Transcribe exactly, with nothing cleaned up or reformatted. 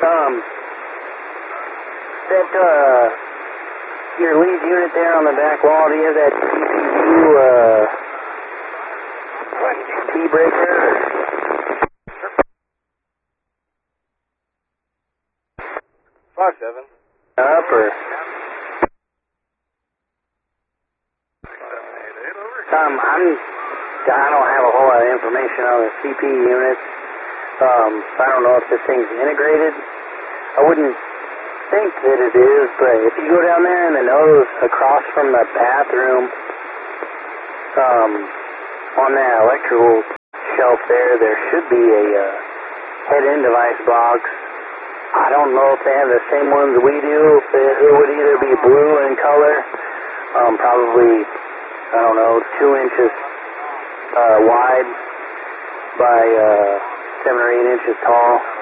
Um, that, uh, your lead unit there on the back wall, do you have that C P U, uh, T-breaker? Five seven. Up or? Um, I'm, I don't have a whole lot of information on the C P U units. Um, I don't know if this thing's integrated. I wouldn't think that it is, but if you go down there in the nose across from the bathroom, um, on that electrical shelf there, there should be a uh, head-end device box. I don't know if they have the same ones we do. If it, it would either be blue in color, um, probably, I don't know, two inches uh, wide by uh, seven or eight inches tall.